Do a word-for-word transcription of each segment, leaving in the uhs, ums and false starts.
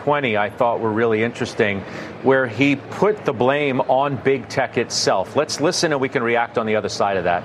twenty I thought were really interesting, where he put the blame on big tech itself. Let's listen and we can react on the other side of that.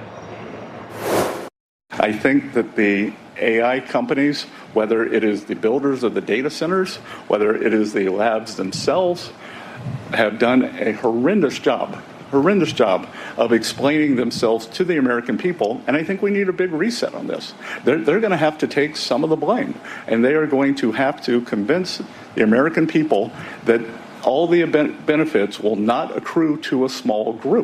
I think that the A I companies, whether it is the builders of the data centers, whether it is the labs themselves, have done a horrendous job, horrendous job of explaining themselves to the American people. And I think we need a big reset on this. They're, they're going to have to take some of the blame, and they are going to have to convince the American people that all the benefits will not accrue to a small group.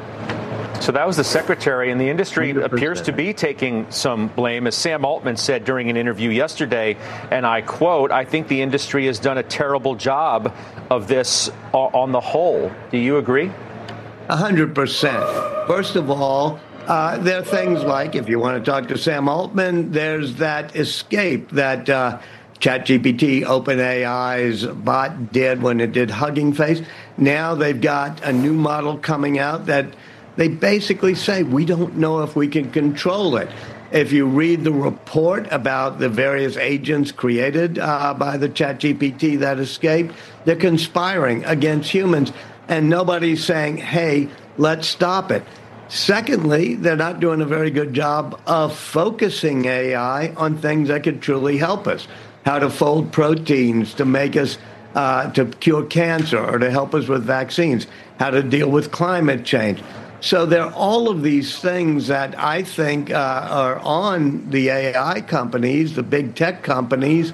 So that was the secretary, and the industry one hundred percent appears to be taking some blame. As Sam Altman said during an interview yesterday, and I quote, "I think the industry has done a terrible job of this on the whole." Do you agree? A hundred percent. First of all, uh, there are things like, if you want to talk to Sam Altman, there's that escape that uh, ChatGPT, OpenAI's bot did when it did Hugging Face. Now they've got a new model coming out that they basically say, we don't know if we can control it. If you read the report about the various agents created uh, by the ChatGPT that escaped, they're conspiring against humans, and nobody's saying, hey, let's stop it. Secondly, they're not doing a very good job of focusing A I on things that could truly help us. How to fold proteins to make us, uh, to cure cancer or to help us with vaccines. How to deal with climate change. So there are all of these things that I think uh, are on the A I companies, the big tech companies,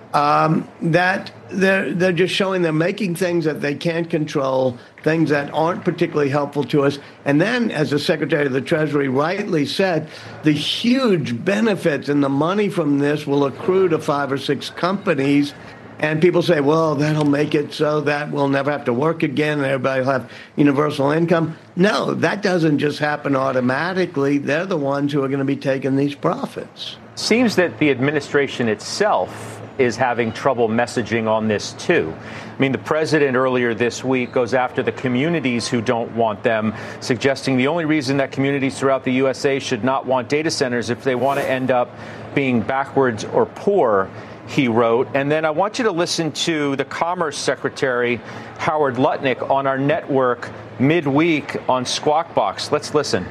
um, that they're they're just showing they're making things that they can't control, things that aren't particularly helpful to us. And then, as the Secretary of the Treasury rightly said, the huge benefits and the money from this will accrue to five or six companies. And people say, well, that'll make it so that we'll never have to work again and everybody will have universal income. No, that doesn't just happen automatically. They're the ones who are going to be taking these profits. Seems that the administration itself is having trouble messaging on this, too. I mean, the president earlier this week goes after the communities who don't want them, suggesting the only reason that communities throughout the U S A should not want data centers if they want to end up being backwards or poor, he wrote. And then I want you to listen to the Commerce Secretary, Howard Lutnick, on our network midweek on Squawk Box. Let's listen.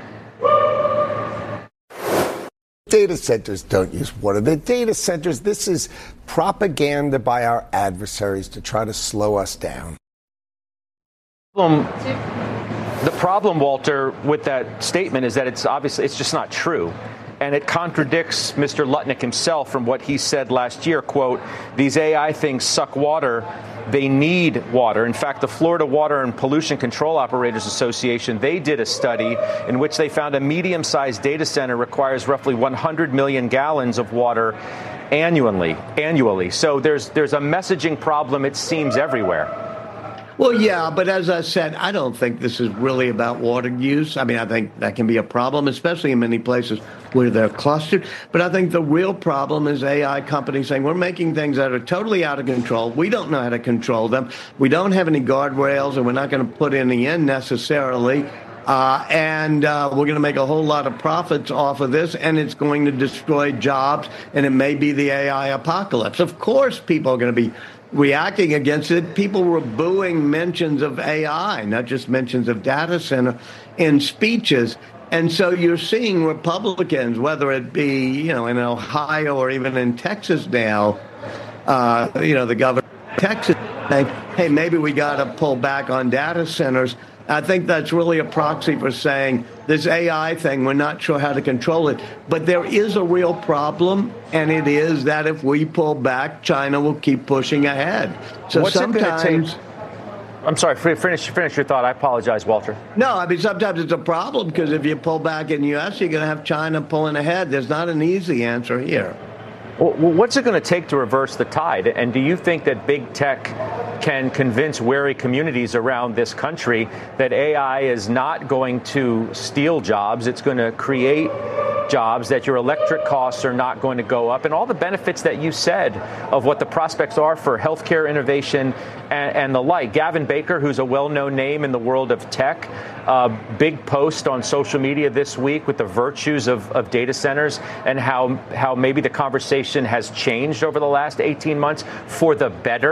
Data centers don't use water. They're data centers. This is propaganda by our adversaries to try to slow us down. Um, the problem, Walter, with that statement is that it's obviously it's just not true. And it contradicts Mister Lutnick himself from what he said last year, quote, these A I things suck water. They need water. In fact, the Florida Water and Pollution Control Operators Association, they did a study in which they found a medium-sized data center requires roughly one hundred million gallons of water annually. Annually. So there's there's a messaging problem, it seems, everywhere. Well, yeah, but as I said, I don't think this is really about water use. I mean, I think that can be a problem, especially in many places where they're clustered. But I think the real problem is A I companies saying we're making things that are totally out of control. We don't know how to control them. We don't have any guardrails, and we're not going to put any in necessarily. Uh, and uh, we're going to make a whole lot of profits off of this, and it's going to destroy jobs, and it may be the A I apocalypse. Of course, people are going to be reacting against it. People were booing mentions of A I, not just mentions of data center, in speeches. And so you're seeing Republicans, whether it be, you know, in Ohio or even in Texas now, uh, you know, the governor of Texas saying, hey, maybe we got to pull back on data centers. I think that's really a proxy for saying this A I thing, we're not sure how to control it. But there is a real problem, and it is that if we pull back, China will keep pushing ahead. So What's sometimes... it going to take? I'm sorry, finish, finish your thought. I apologize, Walter. No, I mean, sometimes it's a problem because if you pull back in the U S, you're going to have China pulling ahead. There's not an easy answer here. Well, what's it going to take to reverse the tide? And do you think that big tech can convince wary communities around this country that A I is not going to steal jobs? It's going to create jobs, that your electric costs are not going to go up, and all the benefits that you said of what the prospects are for healthcare innovation and, and the like. Gavin Baker, who's a well-known name in the world of tech, uh, big post on social media this week with the virtues of, of data centers and how how maybe the conversation has changed over the last eighteen months for the better.